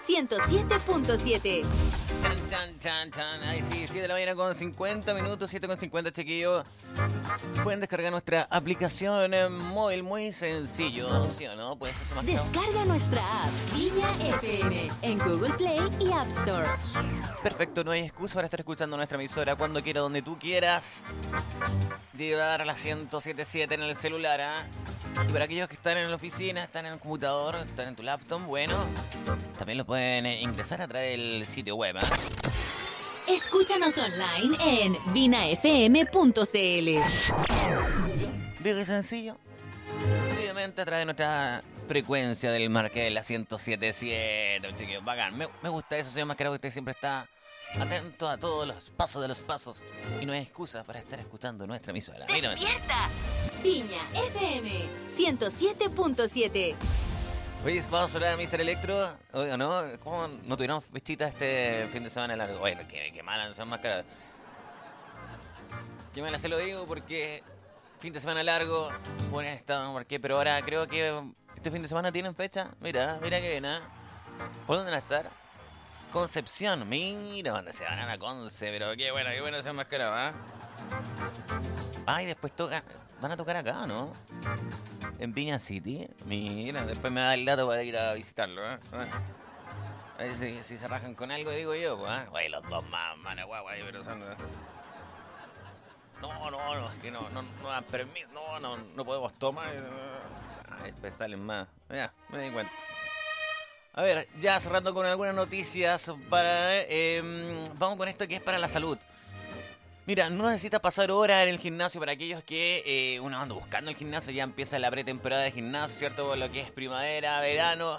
107.7. Chan, chan, chan, chan. Ay, sí, 7 de la mañana con 50 minutos, 7 con 50, chiquillos. Pueden descargar nuestra aplicación móvil, muy sencillo, ¿sí o no? Puedes hacer más Descarga nuestra app Viña FM en Google Play y App Store. Perfecto, no hay excusa para estar escuchando nuestra emisora cuando quiera, donde tú quieras. Llevar la 107.7 en el celular, ¿ah? Y para aquellos que están en la oficina, están en el computador, están en tu laptop, bueno, también lo pueden ingresar a través del sitio web, ¿ah? Escúchanos online en vinafm.cl. Digo que sencillo. Obviamente a través de nuestra frecuencia del Marqués, la 107.7, chiquillos, bacán. Me gusta eso, señor Mascarado, que usted siempre está atento a todos los pasos de los pasos. Y no hay excusa para estar escuchando nuestra emisora. Mírame. ¡Despierta! Viña FM 107.7. Oye, ¿vamos a sonar a Mr. Electro? ¿O no? ¿Cómo no tuvieron fechita este fin de semana largo? Bueno, qué mala, son máscaras. Qué mala se lo digo porque fin de semana largo, buen estado, ¿por qué? Pero ahora creo que este fin de semana tienen fecha. Mira que bien, ¿eh? ¿Por dónde van a estar? Concepción, mira dónde se van a Conce, pero qué bueno ese mascarado, ¿eh? Ah, y después van a tocar acá, ¿no? En Viña City. Mira, después me da el dato para ir a visitarlo, ¿eh? A ver si se rajan con algo, digo yo, pues, ¿eh? Oye, los dos más, guagua, pero son... No, es que no dan permiso, no podemos tomar. Después salen más. Ya, me di cuenta. A ver, ya cerrando con algunas noticias vamos con esto que es para la salud. Mira, no necesitas pasar horas en el gimnasio para aquellos que uno anda buscando el gimnasio. Ya empieza la pretemporada de gimnasio, ¿cierto? Por lo que es primavera, verano,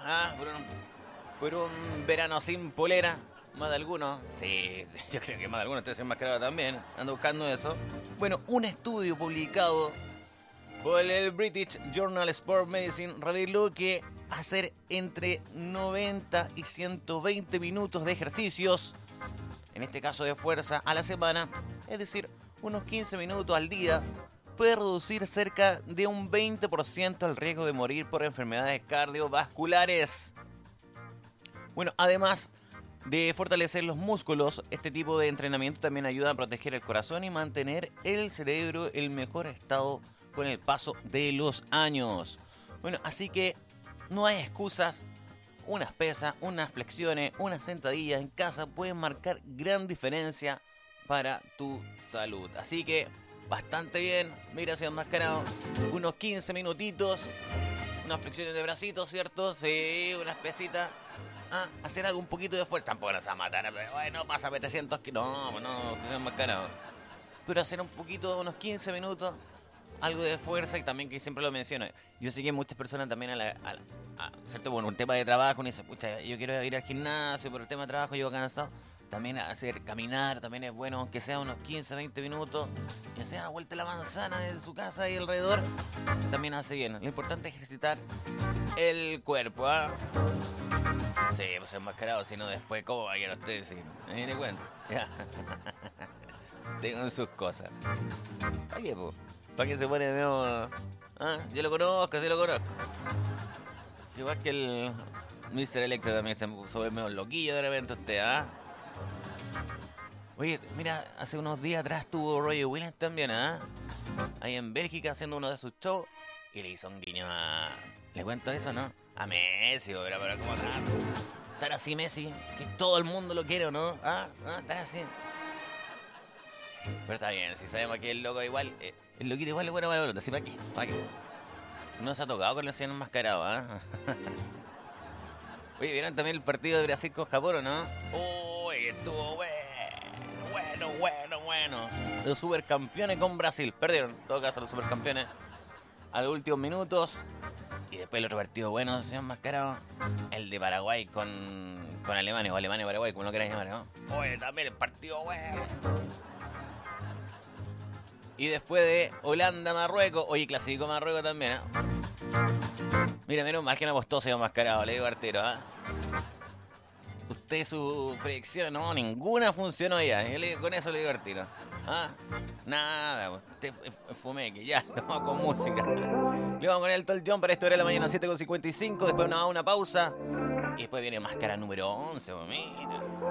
por un verano sin polera. Más de algunos, sí, yo creo que más de algunos ustedes se enmascarado también, ando buscando eso. Bueno, un estudio publicado por el British Journal Sport Medicine reveló que hacer entre 90 y 120 minutos de ejercicios, en este caso de fuerza, a la semana, es decir, unos 15 minutos al día, puede reducir cerca de un 20% el riesgo de morir por enfermedades cardiovasculares. Bueno, además de fortalecer los músculos, este tipo de entrenamiento también ayuda a proteger el corazón y mantener el cerebro en el mejor estado con el paso de los años. Bueno, así que no hay excusas. Unas pesas, unas flexiones, unas sentadillas en casa pueden marcar gran diferencia para tu salud. Así que bastante bien. Mira, señor Mascarado, unos 15 minutitos, unas flexiones de bracitos, ¿cierto? Sí, unas pesitas. Hacer algo un poquito de fuerza. Tampoco nos va a matar. Bueno, pásame 300 kilos. No, señor Mascarado. Pero hacer un poquito, unos 15 minutos, algo de fuerza. Y también, que siempre lo menciono, yo sé que muchas personas también ¿cierto? Bueno, un tema de trabajo, y dicen, pucha, yo quiero ir al gimnasio, pero el tema de trabajo llego cansado. También caminar también es bueno, aunque sea unos 15, 20 minutos, que sea vuelta la manzana de su casa y alrededor, también hace bien. Lo importante es ejercitar el cuerpo, ¿ah? Sí, pues enmascarado, si no después, ¿cómo vayan ustedes? Si no me di cuenta. Ya. Tengo sus cosas. ¿Para qué, po? ¿Para qué se pone de nuevo? Yo lo conozco, sí lo conozco. Igual que el Mr. Electro también se puso medio loquillo de repente usted, ¿ah? Oye, mira, hace unos días atrás estuvo Roger Williams también, ahí en Bélgica haciendo uno de sus shows y le hizo un guiño a... ¿Le cuento eso, no? A Messi, pero ¿cómo estar así Messi? Que todo el mundo lo quiere, ¿o no? Estar así. Pero está bien, si sabemos que el loco igual... el loquito igual es bueno para la pelota, ¿sí? ¿Para qué? ¿Para qué? No se ha tocado con el señor enmascarado, Oye, ¿vieron también el partido de Brasil con Japón, o no? Uy, estuvo bueno. Los supercampeones con Brasil. Perdieron, en todo caso, los supercampeones a los últimos minutos. Y después el otro partido bueno, señor Mascarado, el de Paraguay con Alemania, o Alemania-Paraguay, como lo queráis llamar, ¿no? Oye, también el partido bueno. Y después de Holanda-Marruecos, oye, clasificó Marruecos también, Mira, menos mal que no apostó, señor Mascarado, le digo artero, Usted, su predicción, no, ninguna funcionó ya. Con eso le digo artero. Nada, usted fumeque, ya, no, con música. Le vamos a poner el Tol John para esto de la mañana, 7:55, después una pausa. Y después viene máscara número 11, mira.